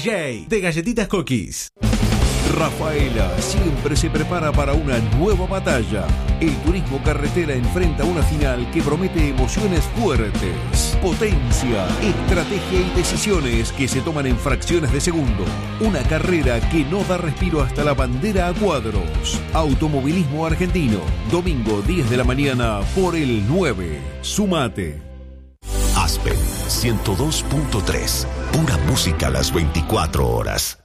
DJ de Galletitas Cookies. Rafaela siempre se prepara para una nueva batalla. El turismo carretera enfrenta una final que promete emociones fuertes, potencia, estrategia y decisiones que se toman en fracciones de segundo. Una carrera que no da respiro hasta la bandera a cuadros. Automovilismo argentino, domingo 10 de la mañana por el 9. Sumate. Aspen 102.3. Pura música a las 24 horas.